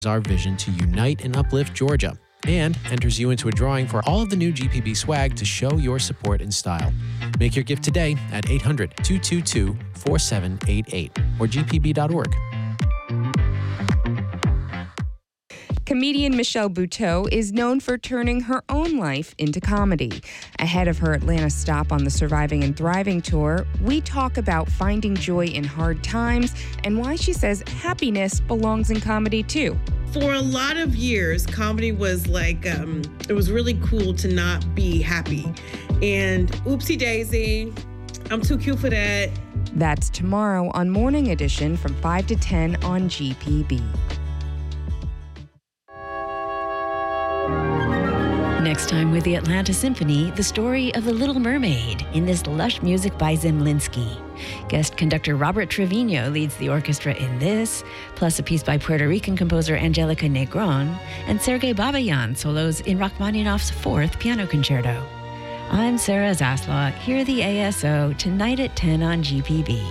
our vision to unite and uplift Georgia, and enters you into a drawing for all of the new GPB swag to show your support and style. Make your gift today at 800-222-4788 or gpb.org. Comedian Michelle Buteau is known for turning her own life into comedy. Ahead of her Atlanta stop on the Surviving and Thriving tour, we talk about finding joy in hard times and why she says happiness belongs in comedy too. For a lot of years, comedy was like, it was really cool to not be happy. And oopsie daisy, I'm too cute for that. That's tomorrow on Morning Edition from 5 to 10 on GPB. Next time with the Atlanta Symphony, the story of The Little Mermaid in this lush music by Zemlinsky. Guest conductor Robert Trevino leads the orchestra in this, plus a piece by Puerto Rican composer Angelica Negron, and Sergei Babayan solos in Rachmaninoff's 4th Piano Concerto. I'm Sarah Zaslaw. Hear the ASO tonight at 10 on GPB.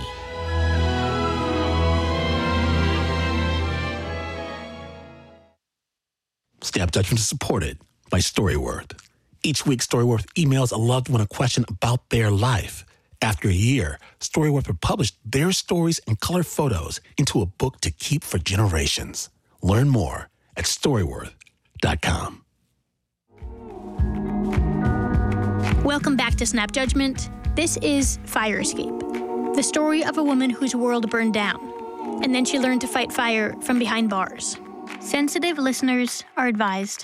Snap Judgment is supported by Storyworth. Each week, Storyworth emails a loved one a question about their life. After a year, Storyworth will publish their stories and color photos into a book to keep for generations. Learn more at Storyworth.com. Welcome back to Snap Judgment. This is Fire Escape, the story of a woman whose world burned down, and then she learned to fight fire from behind bars. Sensitive listeners are advised.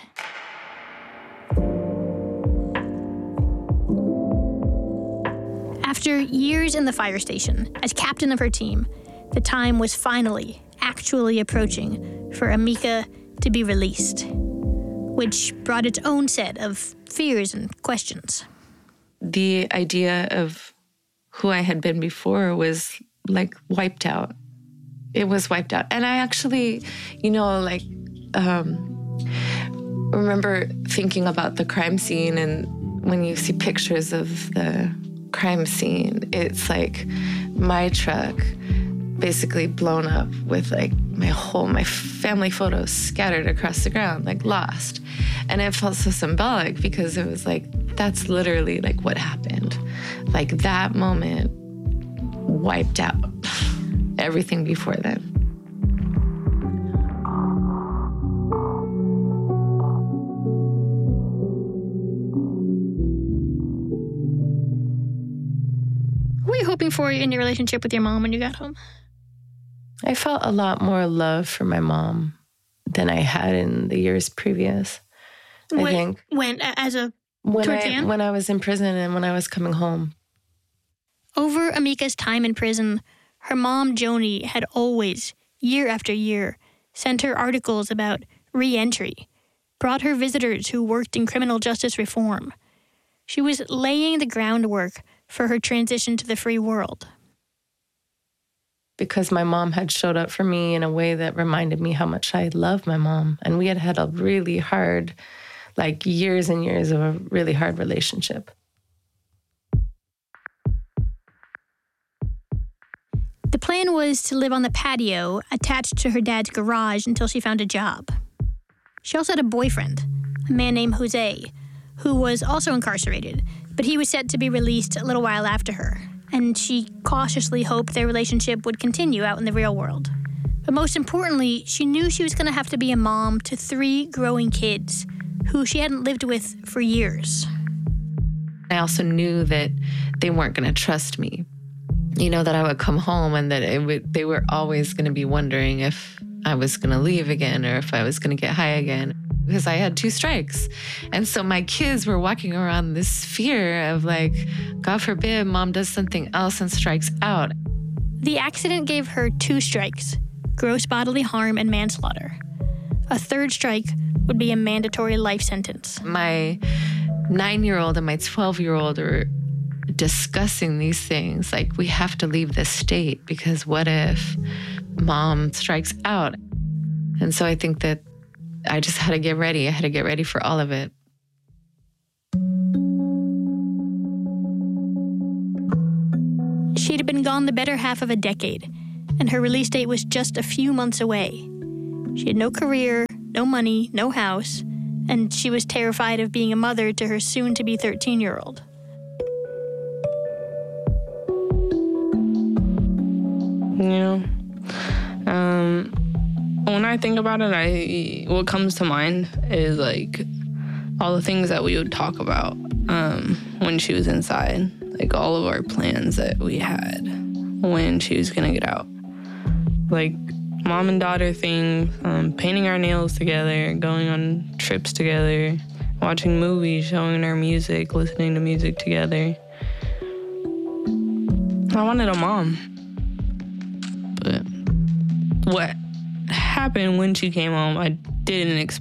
After years in the fire station, as captain of her team, the time was finally, actually approaching for Amika to be released, which brought its own set of fears and questions. The idea of who I had been before was like wiped out. It was wiped out. And I actually, remember thinking about the crime scene, and when you see pictures of the crime scene, it's like my truck basically blown up with like my family photos scattered across the ground, like lost. And it felt so symbolic because it was like, that's literally like what happened. Like that moment wiped out everything before then. What were you hoping for in your relationship with your mom when you got home? I felt a lot more love for my mom than I had in the years previous. I think. When I was in prison and when I was coming home. Over Amika's time in prison, her mom, Joni, had always, year after year, sent her articles about re-entry, brought her visitors who worked in criminal justice reform. She was laying the groundwork for her transition to the free world. Because my mom had showed up for me in a way that reminded me how much I love my mom. And we had had a really hard, like years and years of a really hard relationship. The plan was to live on the patio attached to her dad's garage until she found a job. She also had a boyfriend, a man named Jose, who was also incarcerated, but he was set to be released a little while after her, and she cautiously hoped their relationship would continue out in the real world. But most importantly, she knew she was going to have to be a mom to 3 growing kids who she hadn't lived with for years. I also knew that they weren't going to trust me. That I would come home and that they were always going to be wondering if I was going to leave again or if I was going to get high again, because I had 2 strikes. And so my kids were walking around this fear of like, God forbid mom does something else and strikes out. The accident gave her 2 strikes, gross bodily harm and manslaughter. A 3rd strike would be a mandatory life sentence. My 9-year-old and my 12-year-old are discussing these things, like we have to leave this state because what if mom strikes out? And so I think that I just had to get ready. I had to get ready for all of it. She'd been gone the better half of a decade, and her release date was just a few months away. She had no career, no money, no house, and she was terrified of being a mother to her soon-to-be 13-year-old. When I think about it, what comes to mind is like all the things that we would talk about when she was inside, like all of our plans that we had when she was gonna get out, like mom and daughter things, painting our nails together, going on trips together, watching movies, showing our music, listening to music together. I wanted a mom. But what happened when she came home, I didn't expect.